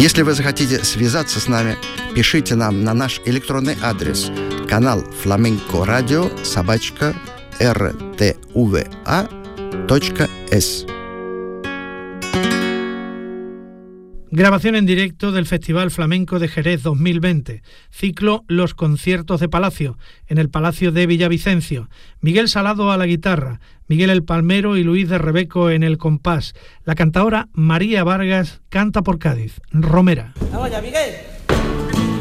Если вы захотите связаться с нами, пишите нам на наш электронный адрес канал flamencoradio@rtva.es. Grabación en directo del Festival Flamenco de Jerez 2020, ciclo Los Conciertos de Palacio, en el Palacio de Villavicencio. Miguel Salado a la guitarra, Miguel el Palmero y Luis de Rebeco en el compás. La cantaora María Vargas canta por Cádiz. Romera. ¡Vamos ya, Miguel!